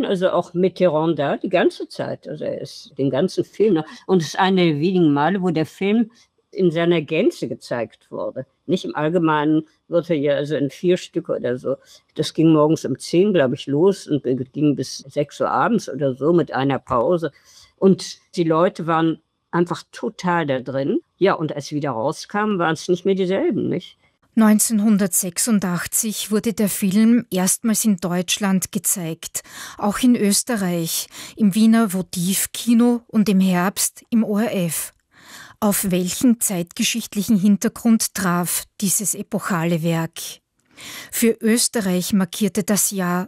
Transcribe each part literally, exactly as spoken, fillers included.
also auch Mitterrand da die ganze Zeit. Also er ist den ganzen Film noch. Und es ist eine der wenigen Male, wo der Film in seiner Gänze gezeigt wurde. Nicht im Allgemeinen wird er ja also in vier Stücke oder so. Das ging morgens um zehn, glaube ich, los und ging bis sechs Uhr abends oder so mit einer Pause. Und die Leute waren einfach total da drin. Ja, und als sie wieder rauskamen, waren es nicht mehr dieselben, nicht? neunzehnhundertsechsundachtzig wurde der Film erstmals in Deutschland gezeigt, auch in Österreich, im Wiener Votivkino und im Herbst im O R F. Auf welchen zeitgeschichtlichen Hintergrund traf dieses epochale Werk? Für Österreich markierte das Jahr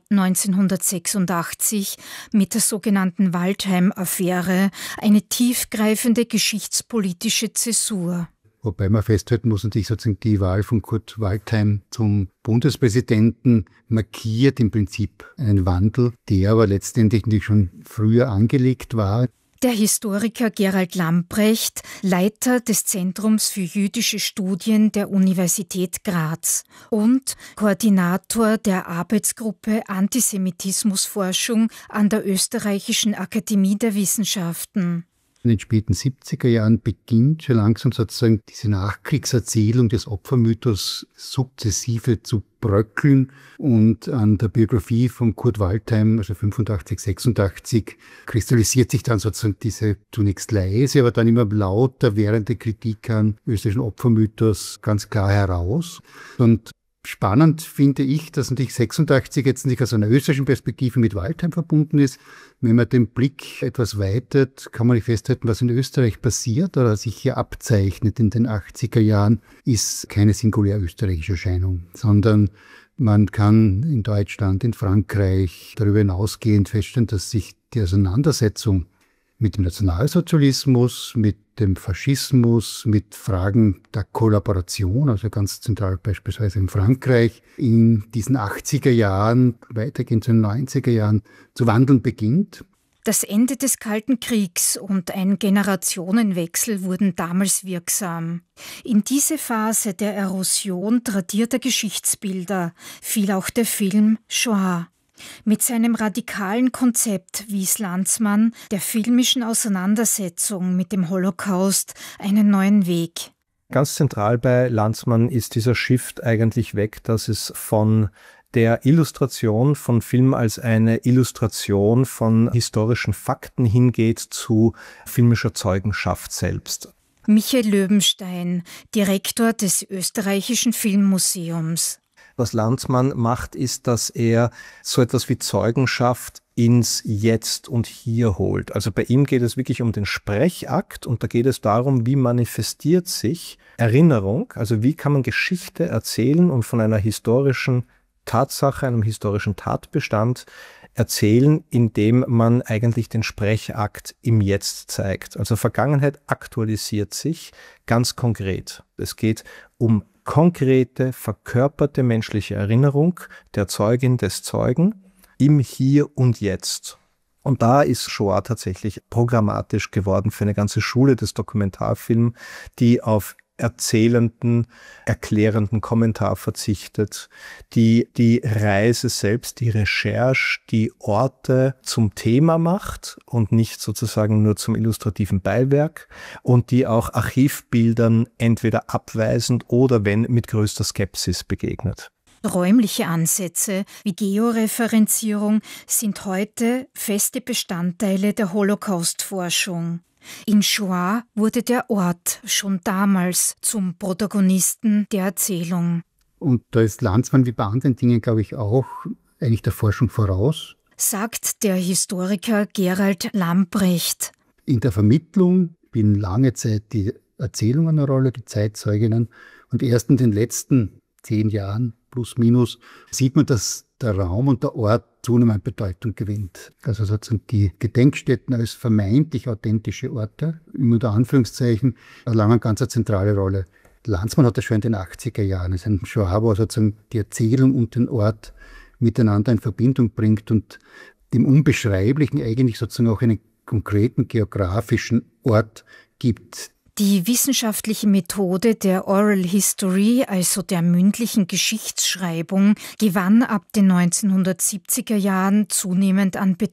neunzehnhundertsechsundachtzig mit der sogenannten Waldheim-Affäre eine tiefgreifende geschichtspolitische Zäsur. Wobei man festhalten muss, natürlich sozusagen die Wahl von Kurt Waldheim zum Bundespräsidenten markiert im Prinzip einen Wandel, der aber letztendlich natürlich schon früher angelegt war. Der Historiker Gerald Lamprecht, Leiter des Zentrums für jüdische Studien der Universität Graz und Koordinator der Arbeitsgruppe Antisemitismusforschung an der Österreichischen Akademie der Wissenschaften. In den späten siebziger Jahren beginnt schon langsam sozusagen diese Nachkriegserzählung des Opfermythos sukzessive zu bröckeln und an der Biografie von Kurt Waldheim, also fünfundachtzig, sechsundachtzig, kristallisiert sich dann sozusagen diese zunächst leise, aber dann immer lauter währende Kritik an österreichischen Opfermythos ganz klar heraus. Und spannend finde ich, dass natürlich sechsundachtzig jetzt nicht aus einer österreichischen Perspektive mit Waldheim verbunden ist. Wenn man den Blick etwas weitet, kann man nicht festhalten, was in Österreich passiert oder sich hier abzeichnet in den achtziger Jahren, ist keine singulär österreichische Erscheinung, sondern man kann in Deutschland, in Frankreich darüber hinausgehend feststellen, dass sich die Auseinandersetzung mit dem Nationalsozialismus, mit dem Faschismus, mit Fragen der Kollaboration, also ganz zentral beispielsweise in Frankreich, in diesen achtziger Jahren, weitergehend zu den neunziger Jahren, zu wandeln beginnt. Das Ende des Kalten Kriegs und ein Generationenwechsel wurden damals wirksam. In diese Phase der Erosion tradierter Geschichtsbilder fiel auch der Film Shoah. Mit seinem radikalen Konzept wies Lanzmann der filmischen Auseinandersetzung mit dem Holocaust einen neuen Weg. Ganz zentral bei Lanzmann ist dieser Shift eigentlich weg, dass es von der Illustration von Film als eine Illustration von historischen Fakten hingeht zu filmischer Zeugenschaft selbst. Michael Löwenstein, Direktor des Österreichischen Filmmuseums. Was Lanzmann macht, ist, dass er so etwas wie Zeugenschaft ins Jetzt und Hier holt. Also bei ihm geht es wirklich um den Sprechakt und da geht es darum, wie manifestiert sich Erinnerung, also wie kann man Geschichte erzählen und von einer historischen Tatsache, einem historischen Tatbestand erzählen, indem man eigentlich den Sprechakt im Jetzt zeigt. Also Vergangenheit aktualisiert sich ganz konkret. Es geht um konkrete, verkörperte menschliche Erinnerung der Zeugin des Zeugen im Hier und Jetzt. Und da ist Shoah tatsächlich programmatisch geworden für eine ganze Schule des Dokumentarfilms, die auf erzählenden, erklärenden Kommentar verzichtet, die die Reise selbst, die Recherche, die Orte zum Thema macht und nicht sozusagen nur zum illustrativen Beiwerk und die auch Archivbildern entweder abweisend oder wenn mit größter Skepsis begegnet. Räumliche Ansätze wie Georeferenzierung sind heute feste Bestandteile der Holocaust-Forschung. In Shoah wurde der Ort schon damals zum Protagonisten der Erzählung. Und da ist Lanzmann wie bei anderen Dingen, glaube ich, auch eigentlich der Forschung voraus. Sagt der Historiker Gerald Lamprecht. In der Vermittlung spielen lange Zeit die Erzählungen eine Rolle, die Zeitzeuginnen. Und erst in den letzten zehn Jahren, plus minus, sieht man, dass der Raum und der Ort zunehmend Bedeutung gewinnt. Also sozusagen die Gedenkstätten als vermeintlich authentische Orte, immer unter Anführungszeichen, erlangen eine ganz zentrale Rolle. Lanzmann hat das schon in den achtziger Jahren. Es ist ein Shoah, wo sozusagen die Erzählung und den Ort miteinander in Verbindung bringt und dem Unbeschreiblichen eigentlich sozusagen auch einen konkreten geografischen Ort gibt. Die wissenschaftliche Methode der Oral History, also der mündlichen Geschichtsschreibung, gewann ab den neunzehnhundertsiebziger Jahren zunehmend an Bedeutung.